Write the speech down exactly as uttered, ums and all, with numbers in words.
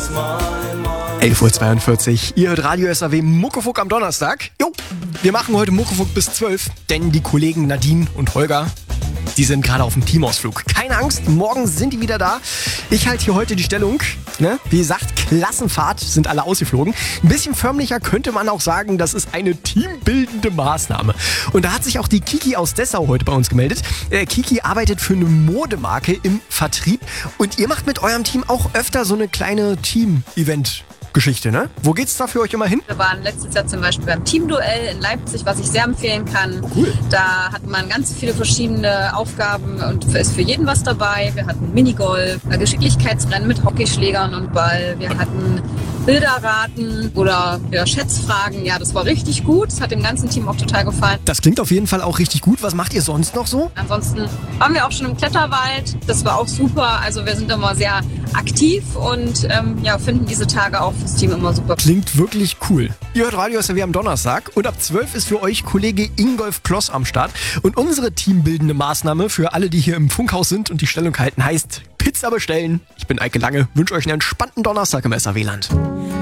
elf Uhr zweiundvierzig, ihr hört Radio S A W Muckefuck am Donnerstag. Jo, wir machen heute Muckefuck bis zwölf, denn die Kollegen Nadine und Holger, die sind gerade auf dem Teamausflug. Keine Angst, morgen sind die wieder da. Ich halte hier heute die Stellung. Ne? Wie gesagt, Klassenfahrt, sind alle ausgeflogen. Ein bisschen förmlicher könnte man auch sagen, das ist eine teambildende Maßnahme. Und da hat sich auch die Kiki aus Dessau heute bei uns gemeldet. Äh, Kiki arbeitet für eine Modemarke im Vertrieb. Und ihr macht mit eurem Team auch öfter so eine kleine Team-Event. Geschichte, ne? Wo geht's da für euch immer hin? Wir waren letztes Jahr zum Beispiel beim Teamduell in Leipzig, was ich sehr empfehlen kann. Oh, cool. Da hat man ganz viele verschiedene Aufgaben und ist für jeden was dabei. Wir hatten Minigolf, Geschicklichkeitsrennen mit Hockeyschlägern und Ball. Wir hatten Bilderraten oder ja, Schätzfragen. Ja, das war richtig gut. Das hat dem ganzen Team auch total gefallen. Das klingt auf jeden Fall auch richtig gut. Was macht ihr sonst noch so? Ansonsten waren wir auch schon im Kletterwald. Das war auch super. Also wir sind immer sehr aktiv und ähm, ja, finden diese Tage auch fürs Team immer super. Klingt wirklich cool. Ihr hört Radio S A W am Donnerstag und ab zwölf ist für euch Kollege Ingolf Kloss am Start. Und unsere teambildende Maßnahme für alle, die hier im Funkhaus sind und die Stellung halten, heißt Pizza bestellen. Ich bin Eike Lange, wünsche euch einen entspannten Donnerstag im S A W-Land.